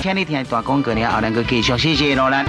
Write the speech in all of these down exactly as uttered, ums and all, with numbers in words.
请你听大广告了，后两个继续，谢谢罗兰。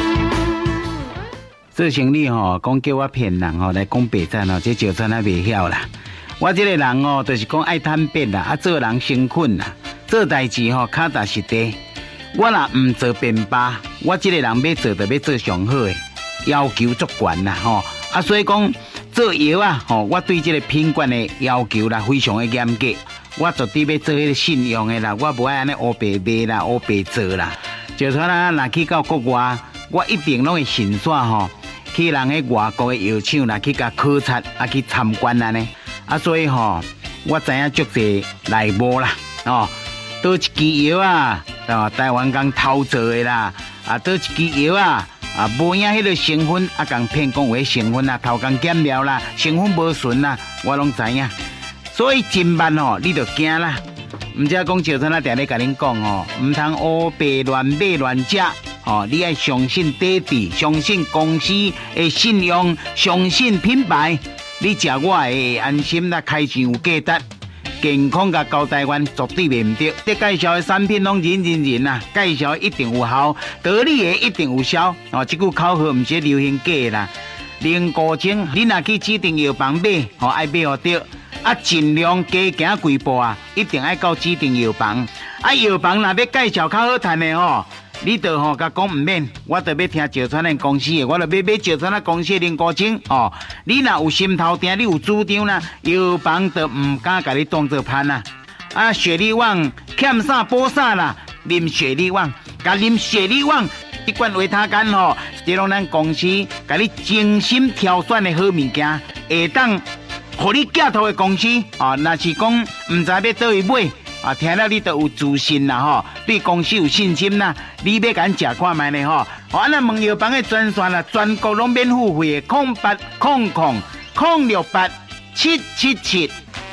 做生意吼，讲叫我骗人吼，来讲白赞吼，这石川还袂晓啦。我这个人哦，就是讲爱坦白啦，啊做人诚恳啦，做代志吼脚踏实地。我若唔做便罢，我这个人要做就要做上好的，要求足悬啦吼。啊，所以讲做药啊吼，我对这个品管的要求啦非常的严格。我绝对要做迄个信用的啦，我无爱安尼黑白卖啦，黑白做啦。就算啊，若去到国外，我一定拢会慎选吼。去人喺外国的药厂啦，去甲考察啊，去参观安尼啊，所以吼，我知影足侪内幕啦，哦，倒一支药啊，哦，台湾讲偷做的啦，啊，倒一支药啊，啊，无影迄个成分啊，讲骗讲有迄成分啊，偷工减料啦，成分无纯啦，我拢知影，所以真慢吼，你就惊啦。唔只讲石川啊，定咧甲恁讲哦，唔通黑白乱买乱食。哦，你要相信底底，相信公司的信用，相信品牌，你食我会安心啦，开钱有价值，健康甲交台湾绝对袂唔对。你介绍的产品拢人人人啊，介绍一定有效，道理的一定有效。哦，这句口号唔是流行假的啦。零古精，你若去指定药房买，哦爱买好对，啊尽量加行几步啊，一定爱到指定药房。啊药房若要介绍较好谈的吼。你就吼甲讲唔免，我就要听石川的公司的，我就要买石川的公司的零古精哦。你若有心头定，你有主张啦，药房就唔敢甲你当作潘啦。啊，雪莉网欠啥补啥啦，啉雪莉网，甲啉雪莉网，一罐维他干吼，这拢咱公司甲你精心挑选的好物件，下当互你寄托的公司哦。若是讲唔知要倒去买。啊，听了你都有自信啦吼，对公司有信心啦，你要敢食看卖呢吼？我咱问药房的专线啦，全国拢免付费的，空八空空空六八七七七。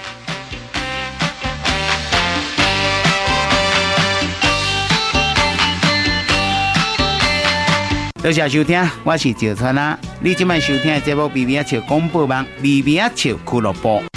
多谢收听，我是石川啊。你今晚收听的节目《微微笑广播网》，微微笑俱乐部。